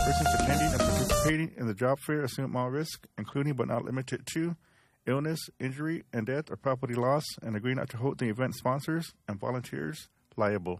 Persons attending and participating in the job fair assume all risk, including but not limited to illness, injury, and death or property loss, and agree not to hold the event sponsors and volunteers liable.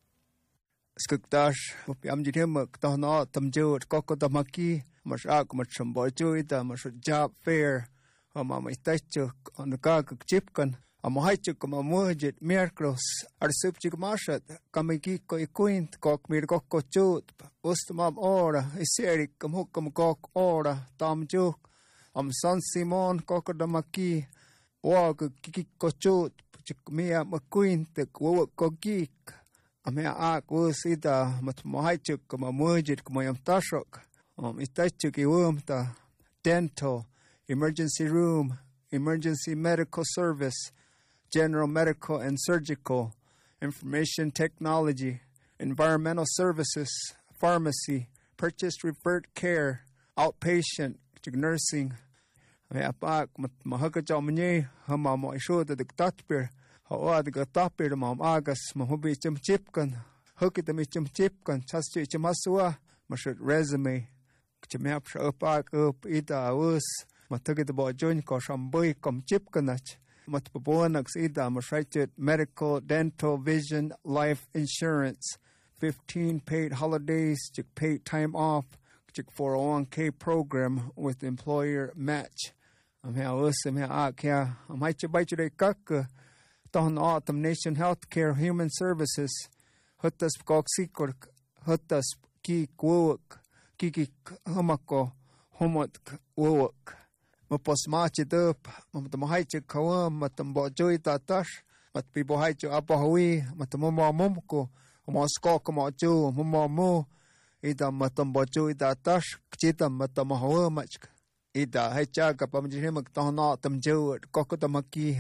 Skuktash, Amjidhimuk, Tahna, Tamjut, Kokotamaki, Mashak, Machambojuita, Mash job fair, Mamaichuk, on the Gaguk Chipkan, Amahachuk, Mamujit, Mirkros, Arsupchik Mashat, Kamikiko Equint, Kok Mirkoko Chut, Ustamam Ora, Iserik, Kamhukam Kok Ora, Tamjuk, San Simon, Kokodamaki, Wag, Kikiko Chut, Chikmia McQueen, the Kokik. Amea ak usida mat mohaichuk kama mujit kama yam tashok itachuk iwumta dental emergency room emergency medical service general medical and surgical information technology environmental services pharmacy purchase referred care outpatient nursing amea pak mat mahakachaw manye hama mo ishuda diktatpir Hawad gatapir mam agas mahubi chipkan hukitami chipkan chaschi chimasua mashut resume chimap shapak up ida us matagit bo join ko shambui kom chipkanach matpabonax ida mashaitet medical dental vision life insurance 15 paid holidays chik paid time off chik 401k program with employer match am ha us am ha akya am haiche baiche kak Tahon Autumn Nation Healthcare Human Services, Hutas Koksikor, Hutas Ki Kwuk, Kiki Humako, Humot Wuk. Maposmachi up, Matamahaichi Kawam, Matambojoy Tatash, Matpibohaichu Apahui, Matamumo Mumko, Moskokamachu, Mumo, Ida Matambojoy Tatash, Chitam Matamahawamach, Ida Haichaka Pamjimak Tahon Autumn Joe, Kokotamaki.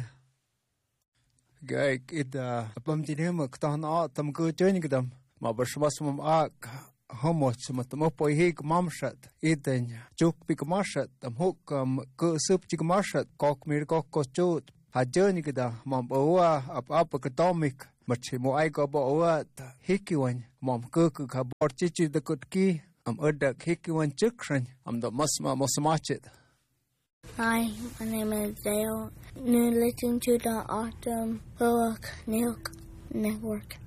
Gay ida pamjidhimuk tahna tam ku chönigdam ma bashmasmum ak homoch matamopo hig mamshat iden chuk pikmashat tam hukam ku sup chikmashat kok mir kok kochut hajönigda mam owa ap katomik machimo ai ko bowa hikiwan mam ku ka borchichi de kutki am odak hikiwan chukran am da masma mosmachit. Hi, my name is Dale. New listening to the Autumn Book Network.